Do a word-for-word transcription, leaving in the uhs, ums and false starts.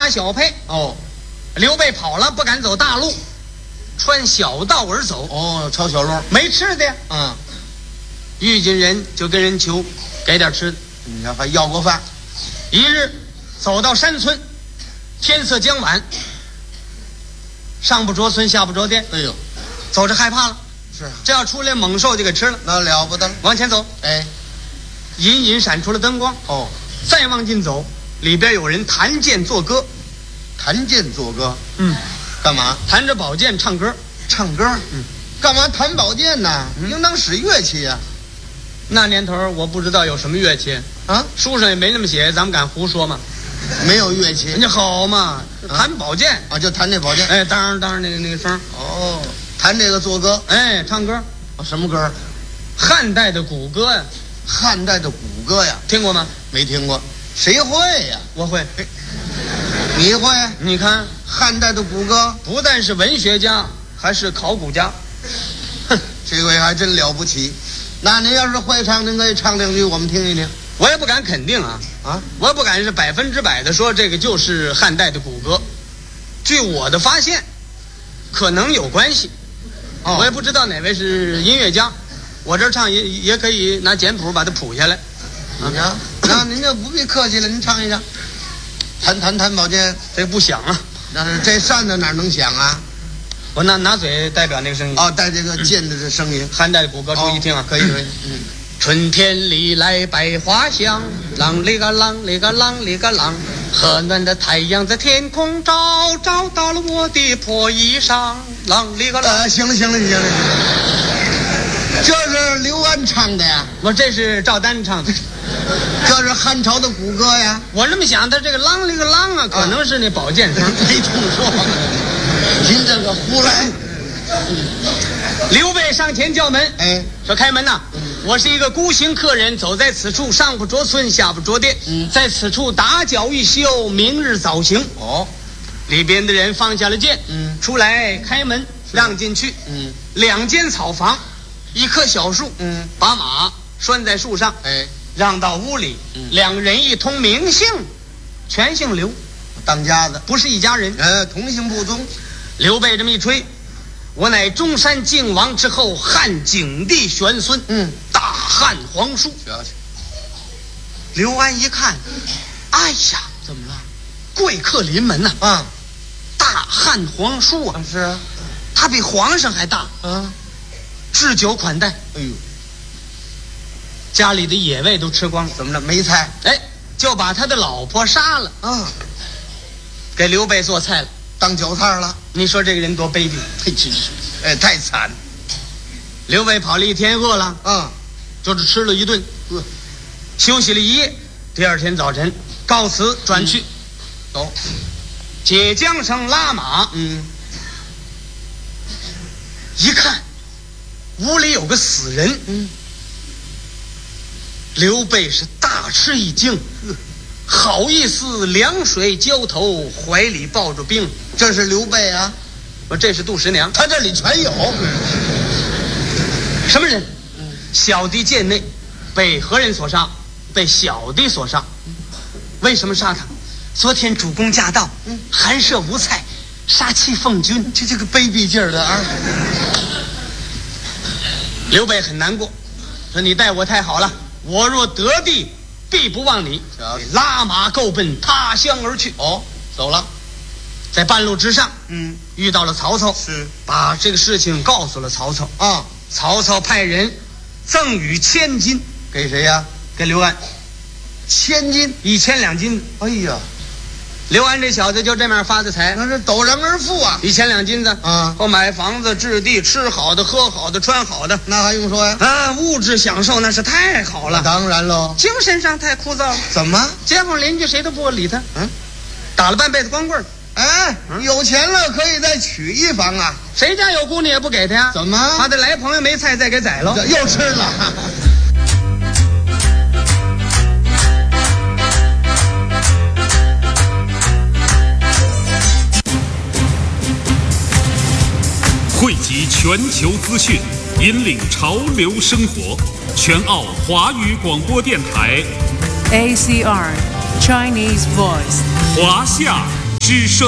打小沛。 哦， 刘备跑了，不敢走大路，穿小道而走。 哦，抄小路， 没吃的呀。 嗯， 遇见人就跟人求，给点吃的。 你看还要过饭。 一日走到山村，天色将晚，上不着村下不着店。 哎呦， 走着害怕了， 是这要出来猛兽就给吃了。 那了不得了。 往前走， 哎， 隐隐闪出了灯光。 哦， 再往近走，里边有人弹剑作歌。 弹剑作歌， 嗯， 干嘛？ 弹着宝剑唱歌。 唱歌。 嗯， 干嘛弹宝剑呢？应当使乐器呀。 那年头我不知道有什么乐器啊， 书上也没那么写，咱们敢胡说吗？ 没有乐器， 人家好嘛，弹宝剑啊，就弹这宝剑。 哎，当当那个那个声。 哦，弹这个作歌。 哎，唱歌。 哦，什么歌？ 汉代的古歌呀。 汉代的古歌呀， 听过吗？ 没听过。谁会呀？ 我会。 你会？ 你看汉代的古歌， 不但是文学家，还是考古家。 哼，这位还真了不起。那您要是会唱，您可以唱两句我们听一听。 我也不敢肯定啊啊，我也不敢是百分之百的说这个就是汉代的古歌。据我的发现，可能有关系。哦，我也不知道哪位是音乐家，我这唱也也可以拿简谱把它谱下来。 你瞧，那您就不必客气了，您唱一唱。弹弹弹宝剑， 这不响啊。 那是这扇子哪能响啊？ 我拿拿嘴代表那个声音。 哦，带这个剑的这声音。 汉代的古歌，注意听啊， 可以可以。嗯。 春天里来百花香，啷里个啷里个啷里个啷，和暖的太阳在天空照，照到了我的破衣裳，啷里个啷。 呃，行了行了行了，这是刘安唱的呀？ 我这是赵丹唱的。 这是汉朝的古歌呀。 我这么想，他这个啷里个啷啊，可能是那宝剑声。 没听说。您这个胡来。 刘备上前叫门， 哎， 说开门呐！嗯，我是一个孤行客人，走在此处，上不着村，下不着店。嗯，在此处打搅一宿，明日早行。 哦， 里边的人放下了剑， 嗯， 出来开门让进去。嗯，两间草房，一棵小树。嗯，把马拴在树上。 哎， 让到屋里。嗯，两人一通名姓，全姓刘， 当家的不是一家人。 呃，同姓不宗。 刘备这么一吹，我乃中山靖王之后汉景帝玄孙，嗯，大汉皇叔。刘安一看，哎呀，怎么了？贵客临门呐！啊，大汉皇叔啊， 是啊， 他比皇上还大啊，置酒款待。 哎呦， 家里的野味都吃光了， 怎么着？没菜？ 哎，就把他的老婆杀了啊，给刘备做菜了。 当酒菜了， 你说这个人多卑鄙！ 嘿，真是，哎，太惨。 刘备跑了一天，饿了，嗯，就是吃了一顿，饿，休息了一夜。第二天早晨，告辞转去，走、嗯，解缰绳拉马，嗯，一看，屋里有个死人，嗯，刘备是大吃一惊。呃好意思，凉水浇头，怀里抱着冰。 这是刘备啊！ 我这是杜十娘， 他这里全有。 什么人？嗯、小弟贱内，被何人所杀？被小弟所杀。为什么杀他？昨天主公驾到，嗯、寒舍无菜，杀气奉君。 这这个卑鄙劲儿的啊！ 刘备很难过，说你待我太好了，我若得地，必不忘你。拉马够奔他乡而去。 哦，走了。 在半路之上，嗯，遇到了曹操， 是把这个事情告诉了曹操啊。曹操派人赠予千金给谁呀？ 给刘安。 千金， 一千两金。 哎呀， 刘安这小子就这么发的财， 那是陡然而富啊！ 一千两金子啊，后买房子、置地、吃好的、喝好的、穿好的， 那还用说呀？ 啊，物质享受那是太好了。 当然喽， 精神上太枯燥了。 怎么？ 街坊邻居谁都不理他，嗯，打了半辈子光棍。 哎，嗯、有钱了可以再娶一房啊！ 谁家有姑娘也不给他呀？ 怎么？ 他得来朋友没菜再给宰了， 又吃了。 汇集全球资讯，引领潮流生活。全澳华语广播电台 A C R Chinese Voice 华夏之声。